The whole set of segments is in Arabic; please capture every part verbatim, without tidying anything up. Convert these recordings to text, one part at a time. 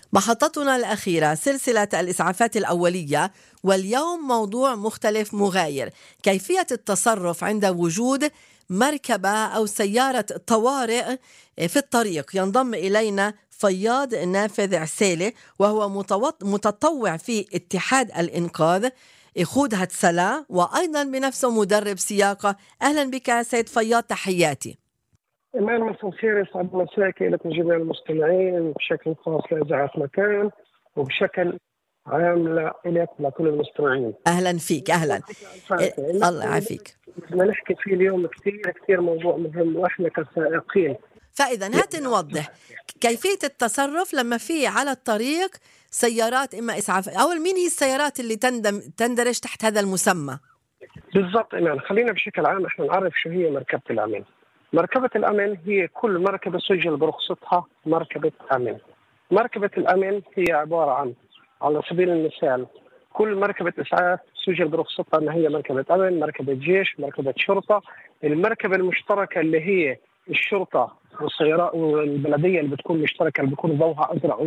محطتنا الأخيرة سلسلة الإسعافات الأولية، واليوم موضوع مختلف مغاير: كيفية التصرف عند وجود مركبة أو سيارة طوارئ في الطريق. ينضم إلينا فياض نافذ عسيلة، وهو متطوع في اتحاد الإنقاذ إخود هتسلا، وأيضا بنفسه مدرب سياقة. أهلا بك سيد فياض، تحياتي. إيمان، مساء الخير، يسعد مساكي لكم جميع المستمعين، بشكل خاص لإذاعة مكان وبشكل عام لك لكل المستمعين. أهلا فيك. أهلا. إيه الله يعافيك. بدنا نحكي فيه اليوم كثير كثير موضوع مهم، وإحنا كسائقين. فإذا هات نوضح كيفية التصرف لما في على الطريق سيارات إما إسعاف. أول، مين هي السيارات اللي تندم تندرج تحت هذا المسمى بالضبط؟ إيمان، خلينا بشكل عام إحنا نعرف شو هي مركبة الأمن. مركبة الأمن هي كل مركبة سجل برخصتها مركبة أمن. مركبة الأمن هي عبارة عن، على سبيل المثال، كل مركبة إسعاف سجل برخصتها أن هي مركبة أمن، مركبة جيش، مركبة شرطة. المركبة المشتركة اللي هي الشرطة والسيارات والبلدية اللي بتكون مشتركة اللي بيكون ضوها أزرق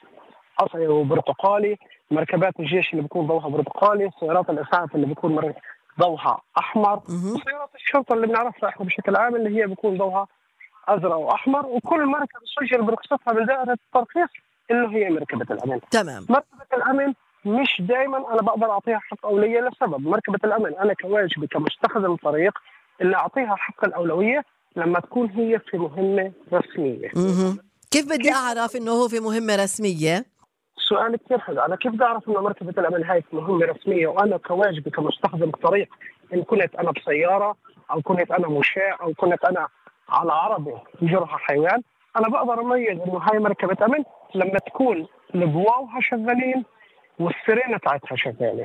وبرتقالي، مركبات الجيش اللي بيكون ضوها برتقالي، سيارات الإسعاف اللي بيكون ضوها أحمر، وسيارات الشرطة اللي بنعرفها إحنا بشكل عام اللي هي بيكون ضوها أزرق وأحمر. وكل مركبة سجل برخصتها من دائرة الترخيص اللي هي مركبة الأمن. تمام. مركبة الأمن مش دائما أنا بقدر أعطيها حق أولوية لسبب. مركبة الأمن أنا كواجبي كمستخدم الطريق اللي أعطيها حق الأولوية لما تكون هي في مهمة رسمية. مه. كيف بدي أعرف إنه هو في مهمة رسمية؟ سؤال كثير حلو. أنا كيف بدي أعرف إنه مركبة الأمن هاي في مهمة رسمية وأنا كواجبي كمستخدم الطريق، إن كنت أنا بسيارة أو كنت أنا مشاة أو كنت أنا على عربة يجرها حيوان، أنا بقدر أميز إنه هاي مركبة أمن لما تكون البواوها شغالين والسرينة تاعتها شغالة.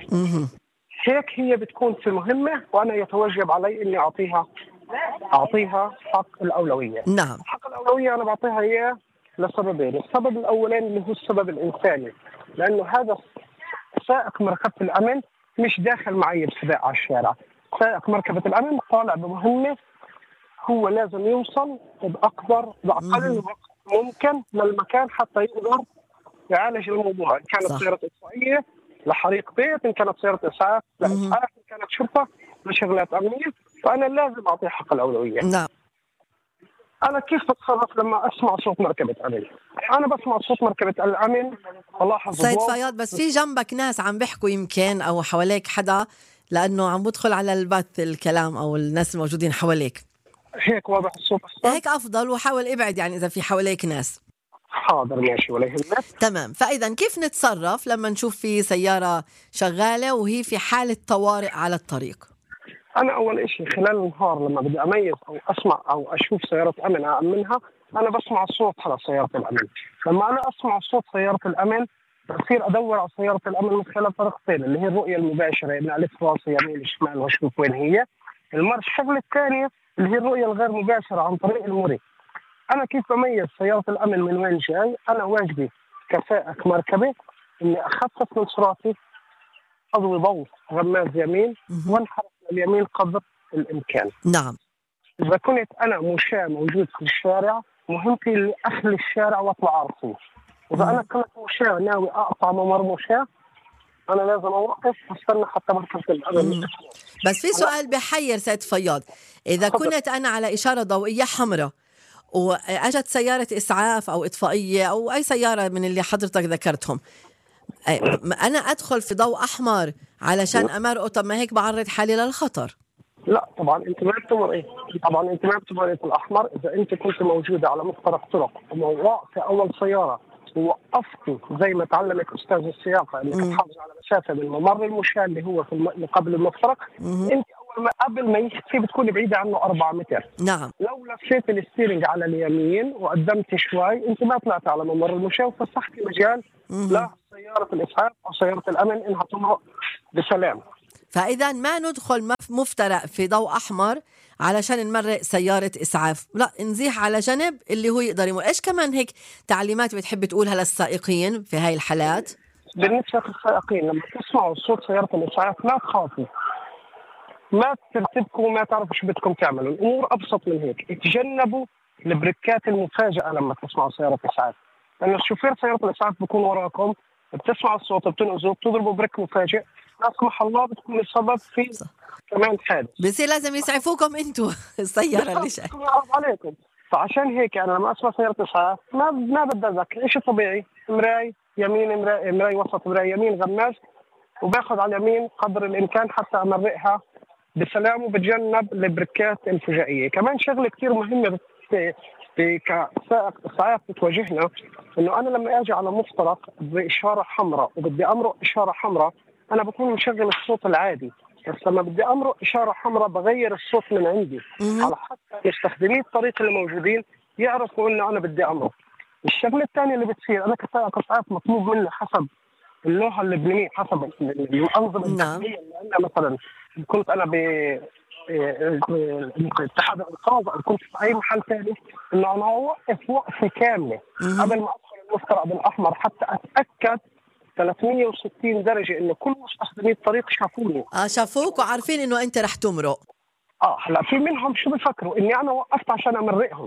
هيك هي بتكون في مهمة وأنا يتوجب علي إني أعطيها أعطيها حق الأولوية. نعم. حق الأولوية أنا بعطيها إياه لسببين. السبب الأولاني اللي هو السبب الإنساني، لأنه هذا سائق مركبة الأمن مش داخل معي بسباق على الشارع. سائق مركبة الأمن طالع بمهمة، هو لازم يوصل بأقدر بأقل وقت ممكن للمكان حتى يقدر يعالج الموضوع. إن كانت سيارة إسعافية لحريق بيت، إن كانت سيارة إسعاف لإسعاف، إن كانت شرطة لشغلات أمنية، فأنا لازم أعطيه حق الأولوية. نعم. أنا كيف بتصرف لما أسمع صوت مركبة أمن؟ أنا بسمع صوت مركبة الأمن بلاحظ. سيد فياض، بس في جنبك ناس عم بيحكوا يمكن، أو حواليك حدا، لأنه عم بدخل على البث الكلام أو الناس الموجودين حواليك. هيك واضح الصوت؟ هيك أفضل، وحاول ابعد يعني إذا في حواليك ناس. حاضر، ماشي، ولا يهمك. تمام. فإذا كيف نتصرف لما نشوف في سيارة شغالة وهي في حالة طوارئ على الطريق؟ أنا أول إشي خلال النهار لما بدي أميز أو أسمع أو أشوف سيارة أمن أأمنها، أنا بسمع الصوت على سيارة الأمن. لما أنا أسمع صوت سيارة الأمن بصير أدور على سيارة الأمن من خلال طريقتين، اللي هي الرؤية المباشرة، إني ألف راسي يمين شمال وأشوف وين هي. المرة الشغلة الثانية اللي هي الرؤية الغير مباشرة عن طريق المري. أنا كيف بميز سيارة الأمن من وين جاي؟ أنا واجبي كسائق مركبة إني أخفف من سرعتي، أضوي ضوء غماز يمين وانحرف اليمين قدر الإمكان. نعم. إذا كنت أنا مشاة موجود في الشارع، مهمتي اللي أخلي الشارع وأطلع أرصيف. إذا أنا كنت مشاة ناوي أقطع ممر مشاة، أنا لازم أوقف واستنى حتى مركبة الأمن. بس في سؤال بحير سيد فياض، إذا كنت أنا على إشارة ضوئية حمراء وأجت سيارة إسعاف أو إطفائية أو أي سيارة من اللي حضرتك ذكرتهم، أنا أدخل في ضوء أحمر علشان أمرقه؟ طب ما هيك بعرض حالي للخطر. لا طبعا، انت ما بتمر طبعا انت ما بتمر الاحمر. اذا انت كنت موجوده على مفترق طرق وواقفه اول سياره ووقفتي زي ما تعلمك استاذ السياقه انك تحافظ على مسافه من الممر المشاة اللي هو في الم... قبل المفترق، انت اول ما قبل ما يختفي بتكوني بعيده عنه أربعة متر. نعم. لو لفيت الستيرنج على اليمين وقدمت شوي، انت ما طلعت على ممر المشاة وفسحتي مجال لا سياره الاسعاف او سياره الامن انها تمرق بسلام. فإذا ما ندخل مفترق في ضوء أحمر علشان نمرق سيارة إسعاف، لا نزيح على جنب اللي هو يقدر يمر. إيش كمان هيك تعليمات بتحب تقولها للسائقين في هاي الحالات؟ بالنسبة للسائقين لما تسمعوا صوت سيارة الإسعاف ما تخافوا، ما ترتبكوا وما تعرفوا شو بدكم تعملوا. الأمور أبسط من هيك. اتجنبوا البريكات المفاجئة لما تسمعوا سيارة إسعاف. لأن الشوفير سيارة الإسعاف بيكون وراكم، بتسمع الصوت، بتنقذوا، بتضربوا بريك مفاجئ، لا سمح الله بتكون السبب في صح. كمان حادث. بصير لازم يسعفوكم انتوا السياره اللي شاي. عليكم. فعشان هيك انا لما اسمع سياره اسعاف ما ما بدي اذكر شيء طبيعي، مراي يمين، مراي, مراي وسط، مراي يمين، غماز، وباخذ على اليمين قدر الامكان حتى امرقها بسلام، وبتجنب البريكات الفجائيه. كمان شغله كثير مهمه كسائق اسعاف بتواجهنا، انه انا لما اجي على مفترق باشاره حمراء وبدي امرق اشاره حمراء، انا بكون مشغل الصوت العادي، بس لما بدي امرق اشاره حمراء بغير الصوت من عندي على حتى مستخدمي الطريق اللي موجودين يعرفوا انه انا بدي امرق. الشغله الثانيه اللي بتصير، انا كسائق اسعاف مطلوب مني حسب اللوحه اللبنانيه، حسب الانظمه الداخليه اللي عندنا. مثلا كنت انا ب اتحاد الانقاذ او كنت في اي محل ثاني، انه انا اوقف وقفه كامله قبل ما ادخل المفترق بالاحمر حتى اتاكد ثلاثمية وستين درجه انه كل مستخدمي الطريق شافوني. اه شافوك وعارفين انه انت رح تمرق. اه هلا في منهم شو بفكروا اني انا وقفت عشان امرقهم.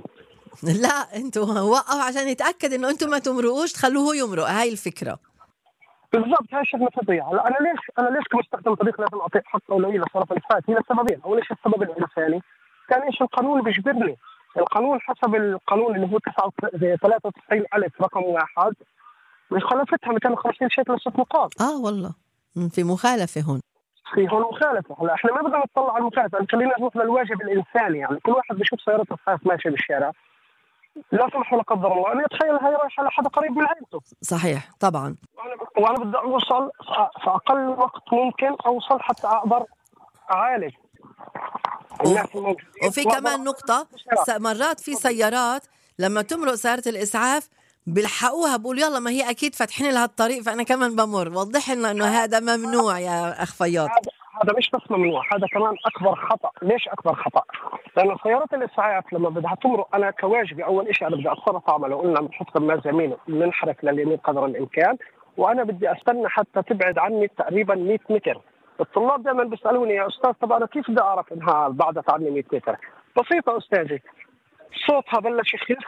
لا انتوا وقفوا عشان يتاكد انه انتم ما تمرقوش، تخلوه يمرق. هاي الفكره بالضبط. هاي شغله فظيعه. هلا انا ليش انا ليش كمستخدم طريق لازم اعطيه حق اولويه للطرف الفات؟ هي لسببين. اول شيء السبب الانساني، ثاني شيء القانون بيجبرني. القانون حسب القانون اللي هو ثلاثة وتسعين ألف رقم واحد مخالفتها مئتين وخمسين شيكل ست نقاط. اه والله في مخالفه هون، في هون مخالفه. هلا احنا ما بدنا نطلع على المخالفه، خلينا نروح للواجب الانساني. يعني كل واحد بيشوف سياره اسعاف ماشيه بالشارع، لا سمح ولا قدر الله أن يتخيل هاي رايحة على حدا قريب من عيلته. صحيح طبعا. وأنا بدي أوصل في أقل وقت ممكن، أوصل حتى أقدر أعالج الناس الموجودين. وفي كمان نقطة، مرات في سيارات لما تمرق سيارة الإسعاف بيلحقوها بقول يلا ما هي أكيد فاتحين لها الطريق فأنا كمان بمر. وضح لنا إنه هذا ممنوع يا أخ فياض. هذا مش بس ممنوع، هذا كمان أكبر خطأ. ليش أكبر خطأ؟ لأن سيارات الإسعاف لما بدها تمرق، أنا كواجبي أول شيء أنا بدي أتصرف أعمله. قلنا بنحط غماز يمين، بننحرف لليمين قدر الإمكان، وأنا بدي أستنى حتى تبعد عني تقريبا مئة متر. الطلاب دائما بيسألوني يا أستاذ طب أنا كيف بدي أعرف إنها بعدت عني مئة متر؟ بسيطة أستاذي، صوتها بلش يخف،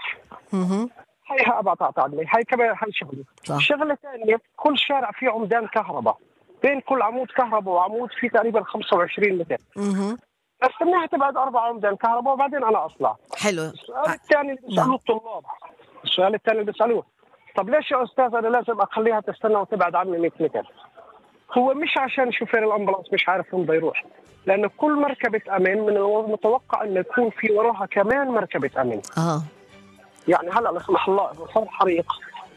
هيها أبعدت عني، هاي كمان هاي شغلي. الشغلة الثانية، كل شارع فيه عمدان كهرباء، بين كل عمود كهرباء وعمود فيه تقريبا خمسة وعشرين متر. استناها تبعد أربع عمدان كهرباء وبعدين أنا أطلع. حلو. السؤال الثاني اللي بيسألوه الطلاب، السؤال الثاني اللي بيسألوه طب ليش يا أستاذ أنا لازم أخليها تستنى وتبعد عني مئة متر؟ هو مش عشان شوفير الأمبولانس مش عارف وين بده يروح، لأن كل مركبة أمن من المتوقع أن يكون في وراها كمان مركبة أمن. آه. يعني هلا لا سمح الله إذا صار حريق،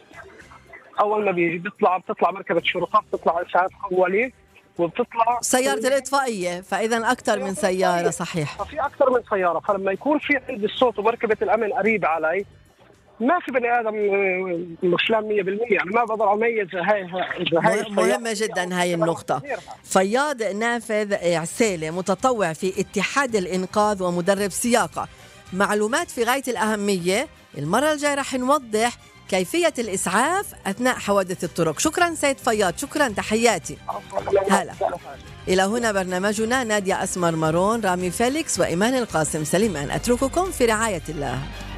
أول ما بيجي بيطلع بتطلع مركبة شرطة، بتطلع إسعاف أولي، وبتطلع سيارة الإطفائية، فإذا أكثر من سيارة. صحيح. ففي أكثر من سيارة، فلما يكون في عندي الصوت ومركبة الأمن قريبة علي، ما في بني آدم مش لام مية بالمية. يعني ما بقدر أميز هاي هاي. مهمة جدا هاي النقطة. فياض نافذ عسيلة، متطوع في اتحاد الإنقاذ ومدرب سياقة. معلومات في غاية الأهمية. المرة الجاية رح نوضح كيفية الإسعاف أثناء حوادث الطرق. شكرا سيد فياض، شكرا، تحياتي. هلا. إلى هنا برنامجنا. نادية أسمر مارون، رامي فيليكس وإيمان القاسم سليمان. أترككم في رعاية الله.